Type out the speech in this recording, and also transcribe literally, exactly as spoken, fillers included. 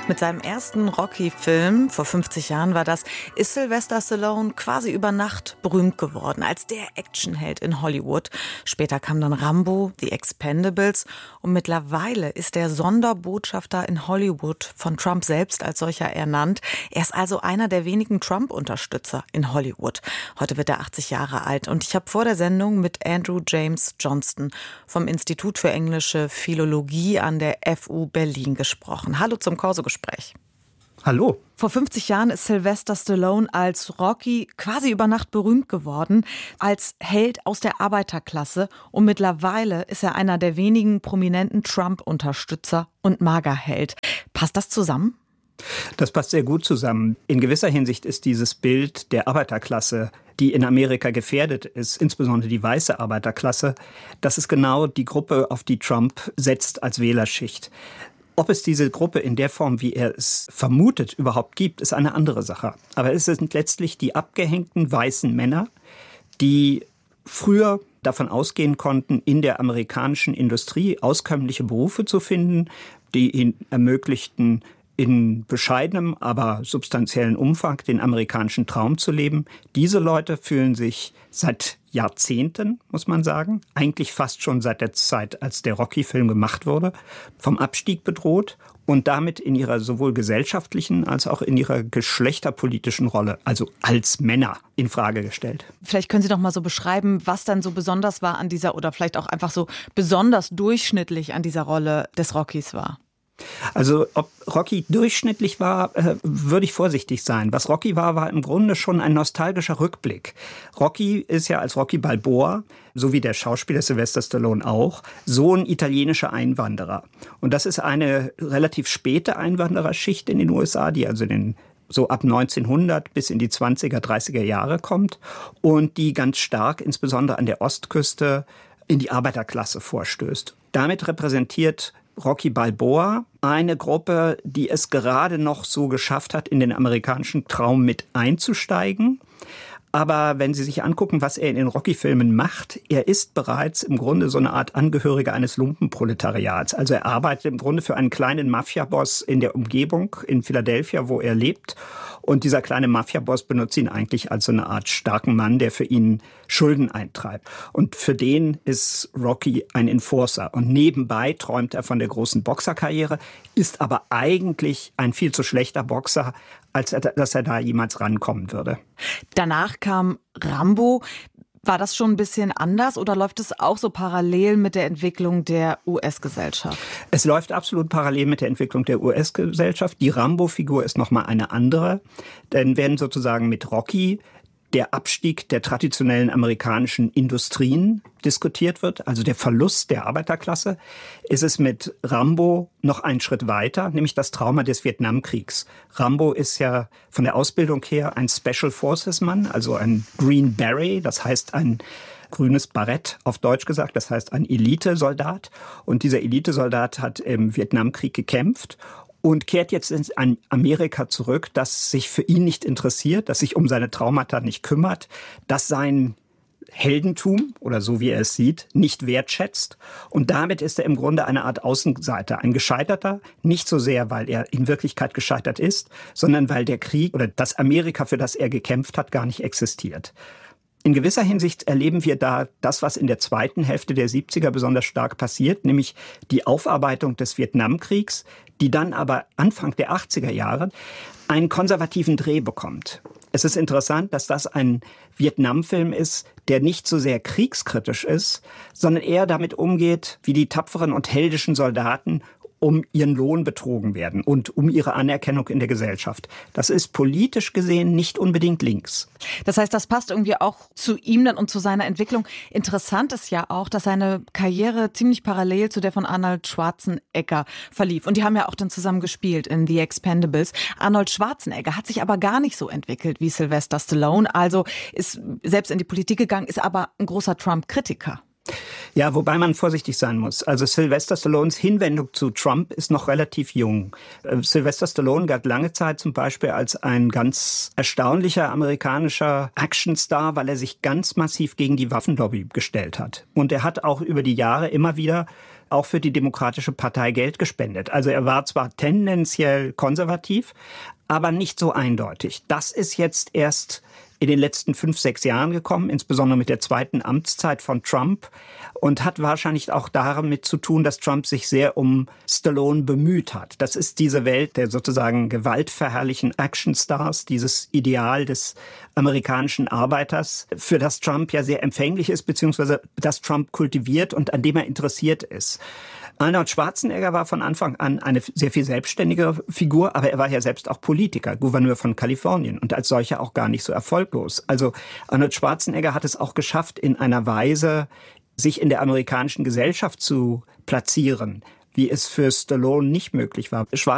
Mit seinem ersten Rocky-Film, vor fünfzig Jahren war das, ist Sylvester Stallone quasi über Nacht berühmt geworden, als der Actionheld in Hollywood. Später kam dann Rambo, The Expendables und mittlerweile ist er Sonderbotschafter in Hollywood, von Trump selbst als solcher ernannt. Er ist also einer der wenigen Trump-Unterstützer in Hollywood. Heute wird er achtzig Jahre alt und ich habe vor der Sendung mit Andrew James Johnston vom Institut für englische Philologie an der F U Berlin gesprochen. Hallo zum Corso-Gespräch. Hallo. Vor fünfzig Jahren ist Sylvester Stallone als Rocky quasi über Nacht berühmt geworden, als Held aus der Arbeiterklasse. Und mittlerweile ist er einer der wenigen prominenten Trump-Unterstützer und Magerheld. Passt das zusammen? Das passt sehr gut zusammen. In gewisser Hinsicht ist dieses Bild der Arbeiterklasse, die in Amerika gefährdet ist, insbesondere die weiße Arbeiterklasse, das ist genau die Gruppe, auf die Trump setzt als Wählerschicht. Ob es diese Gruppe in der Form, wie er es vermutet, überhaupt gibt, ist eine andere Sache. Aber es sind letztlich die abgehängten weißen Männer, die früher davon ausgehen konnten, in der amerikanischen Industrie auskömmliche Berufe zu finden, die ihnen ermöglichten, in bescheidenem, aber substanziellen Umfang den amerikanischen Traum zu leben. Diese Leute fühlen sich seit Jahrzehnten, muss man sagen, eigentlich fast schon seit der Zeit, als der Rocky-Film gemacht wurde, vom Abstieg bedroht und damit in ihrer sowohl gesellschaftlichen als auch in ihrer geschlechterpolitischen Rolle, also als Männer, in Frage gestellt. Vielleicht können Sie doch mal so beschreiben, was dann so besonders war an dieser oder vielleicht auch einfach so besonders durchschnittlich an dieser Rolle des Rockys war. Also ob Rocky durchschnittlich war, äh, würde ich vorsichtig sein. Was Rocky war, war im Grunde schon ein nostalgischer Rückblick. Rocky ist ja als Rocky Balboa, so wie der Schauspieler Sylvester Stallone auch, Sohn italienischer Einwanderer. Und das ist eine relativ späte Einwandererschicht in den U S A, die also in den so ab neunzehnhundert bis in die zwanziger, dreißiger Jahre kommt und die ganz stark, insbesondere an der Ostküste, in die Arbeiterklasse vorstößt. Damit repräsentiert Rocky Balboa eine Gruppe, die es gerade noch so geschafft hat, in den amerikanischen Traum mit einzusteigen. Aber wenn Sie sich angucken, was er in den Rocky-Filmen macht, er ist bereits im Grunde so eine Art Angehöriger eines Lumpenproletariats. Also er arbeitet im Grunde für einen kleinen Mafia-Boss in der Umgebung in Philadelphia, wo er lebt. Und dieser kleine Mafia-Boss benutzt ihn eigentlich als so eine Art starken Mann, der für ihn Schulden eintreibt. Und für den ist Rocky ein Enforcer. Und nebenbei träumt er von der großen Boxerkarriere, ist aber eigentlich ein viel zu schlechter Boxer, als er, dass er da jemals rankommen würde. Danach kam Rambo. War das schon ein bisschen anders oder läuft es auch so parallel mit der Entwicklung der U S-Gesellschaft? Es läuft absolut parallel mit der Entwicklung der U S-Gesellschaft. Die Rambo-Figur ist nochmal eine andere. Denn wenn sozusagen mit Rocky der Abstieg der traditionellen amerikanischen Industrien diskutiert wird, also der Verlust der Arbeiterklasse, ist es mit Rambo noch einen Schritt weiter, nämlich das Trauma des Vietnamkriegs. Rambo ist ja von der Ausbildung her ein Special Forces Mann, also ein Green Beret, das heißt ein grünes Barett auf Deutsch gesagt, das heißt ein Elitesoldat. Und dieser Elitesoldat hat im Vietnamkrieg gekämpft und kehrt jetzt in Amerika zurück, das sich für ihn nicht interessiert, das sich um seine Traumata nicht kümmert, das sein Heldentum, oder so wie er es sieht, nicht wertschätzt. Und damit ist er im Grunde eine Art Außenseiter, ein Gescheiterter, nicht so sehr, weil er in Wirklichkeit gescheitert ist, sondern weil der Krieg oder das Amerika, für das er gekämpft hat, gar nicht existiert. In gewisser Hinsicht erleben wir da das, was in der zweiten Hälfte der siebziger besonders stark passiert, nämlich die Aufarbeitung des Vietnamkriegs, die dann aber Anfang der achtziger Jahre einen konservativen Dreh bekommt. Es ist interessant, dass das ein Vietnam-Film ist, der nicht so sehr kriegskritisch ist, sondern eher damit umgeht, wie die tapferen und heldischen Soldaten um ihren Lohn betrogen werden und um ihre Anerkennung in der Gesellschaft. Das ist politisch gesehen nicht unbedingt links. Das heißt, das passt irgendwie auch zu ihm dann und zu seiner Entwicklung. Interessant ist ja auch, dass seine Karriere ziemlich parallel zu der von Arnold Schwarzenegger verlief. Und die haben ja auch dann zusammen gespielt in The Expendables. Arnold Schwarzenegger hat sich aber gar nicht so entwickelt wie Sylvester Stallone. Also ist selbst in die Politik gegangen, ist aber ein großer Trump-Kritiker. Ja, wobei man vorsichtig sein muss. Also Sylvester Stallones Hinwendung zu Trump ist noch relativ jung. Äh, Sylvester Stallone galt lange Zeit zum Beispiel als ein ganz erstaunlicher amerikanischer Actionstar, weil er sich ganz massiv gegen die Waffenlobby gestellt hat. Und er hat auch über die Jahre immer wieder auch für die Demokratische Partei Geld gespendet. Also er war zwar tendenziell konservativ, aber nicht so eindeutig. Das ist jetzt erst in den letzten fünf, sechs Jahren gekommen, insbesondere mit der zweiten Amtszeit von Trump, und hat wahrscheinlich auch damit zu tun, dass Trump sich sehr um Stallone bemüht hat. Das ist diese Welt der sozusagen gewaltverherrlichen Actionstars, dieses Ideal des amerikanischen Arbeiters, für das Trump ja sehr empfänglich ist, beziehungsweise das Trump kultiviert und an dem er interessiert ist. Arnold Schwarzenegger war von Anfang an eine sehr viel selbstständigere Figur, aber er war ja selbst auch Politiker, Gouverneur von Kalifornien und als solcher auch gar nicht so erfolglos. Also Arnold Schwarzenegger hat es auch geschafft, in einer Weise sich in der amerikanischen Gesellschaft zu platzieren, wie es für Stallone nicht möglich war.